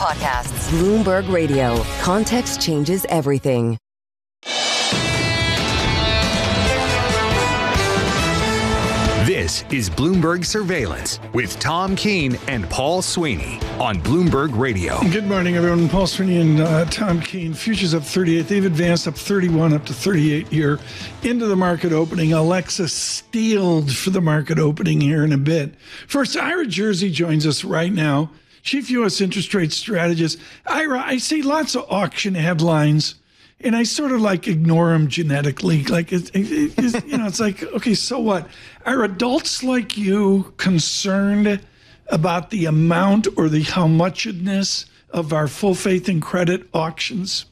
podcasts. Bloomberg Radio. Context changes everything. This is Bloomberg Surveillance with Tom Keene and Paul Sweeney on Bloomberg Radio. Good morning, everyone. Paul Sweeney and Tom Keene. Futures up 38. They've advanced up 31, up to 38 here into the market opening. Alexa steeled for the market opening here in a bit. First, Ira Jersey joins us right now, Chief U.S. Interest Rate Strategist. Ira, I see lots of auction headlines, and I sort of like ignore them genetically. Like, it's like, okay, so what? Are adults like you concerned about the amount or the how muchedness of our full faith and credit auctions?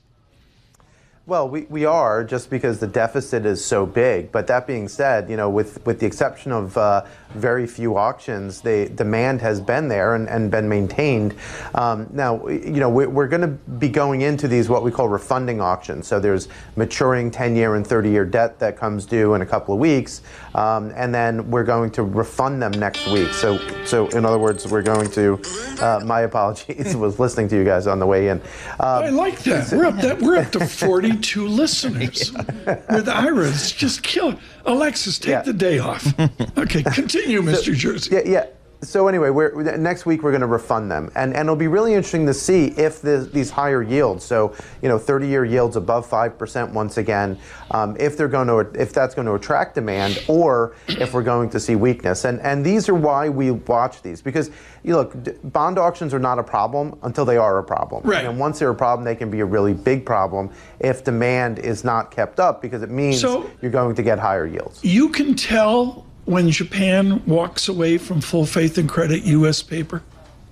Well, we are, just because the deficit is so big. But that being said, with the exception of very few auctions, the demand has been there and been maintained. Now, we're going to be going into these what we call refunding auctions. So there's maturing 10-year and 30-year debt that comes due in a couple of weeks, and then we're going to refund them next week. So in other words, we're going to. My apologies, was listening to you guys on the way in. I like that. We're up to 42 listeners with Ira's. Just kill. Alexis, take the day off. Okay, continue, Mr. Jersey. Yeah. So anyway, next week we're going to refund them, and it'll be really interesting to see if these higher yields, so 30-year yields above 5% once again, if that's going to attract demand, or if we're going to see weakness. And these are why we watch these, because look, bond auctions are not a problem until they are a problem. Right. And once they're a problem, they can be a really big problem if demand is not kept up, because it means you're going to get higher yields. You can tell when Japan walks away from full faith and credit U.S. paper?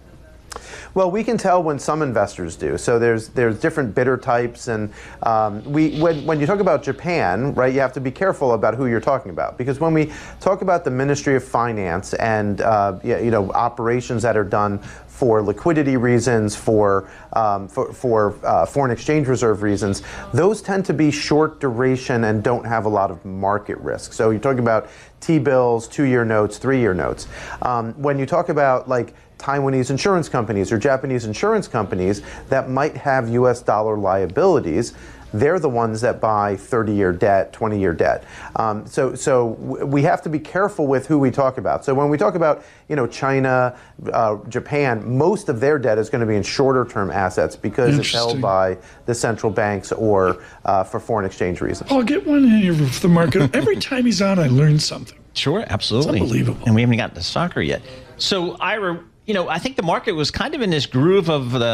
Well, we can tell when some investors do. So there's different bidder types, and when you talk about Japan, right, you have to be careful about who you're talking about, because when we talk about the Ministry of Finance and operations that are done for liquidity reasons, for foreign exchange reserve reasons, those tend to be short duration and don't have a lot of market risk. So you're talking about T-bills, 2-year notes, 3-year notes. When you talk about like Taiwanese insurance companies or Japanese insurance companies that might have U.S. dollar liabilities, they're the ones that buy 30-year debt, 20-year debt. So we have to be careful with who we talk about. So when we talk about China, Japan, most of their debt is going to be in shorter-term assets because it's held by the central banks or for foreign exchange reasons. I'll get one in here for the market. Every time he's on, I learn something. Sure, absolutely. It's unbelievable. And we haven't gotten to soccer yet. So, Ira, I think the market was kind of in this groove of the